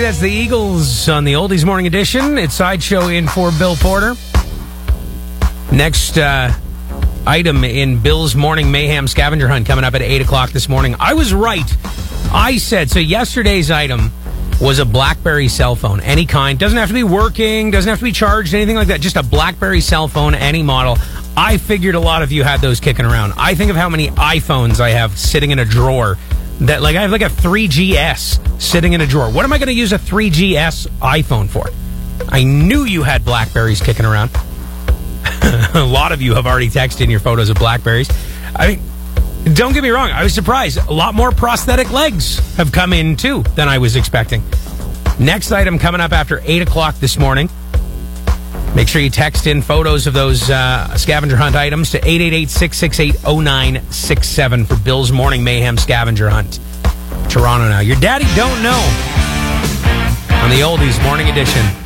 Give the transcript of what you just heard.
That's the Eagles on the Oldies Morning Edition. It's Sideshow in for Bill Porter. Next item in Bill's Morning Mayhem Scavenger Hunt coming up at 8 o'clock this morning. I was right. I said, so yesterday's item was a BlackBerry cell phone, any kind. Doesn't have to be working, doesn't have to be charged, anything like that. Just a BlackBerry cell phone, any model. I figured a lot of you had those kicking around. I think of how many iPhones I have sitting in a drawer. That I have like a 3GS sitting in a drawer. What am I going to use a 3GS iPhone for? I knew you had BlackBerries kicking around. A lot of you have already texted in your photos of BlackBerries. I mean, don't get me wrong. I was surprised. A lot more prosthetic legs have come in, too, than I was expecting. Next item coming up after 8 o'clock this morning. Make sure you text in photos of those scavenger hunt items to 888-668-0967 for Bill's Morning Mayhem Scavenger Hunt. Toronto now. Your daddy don't know on the Oldies Morning Edition.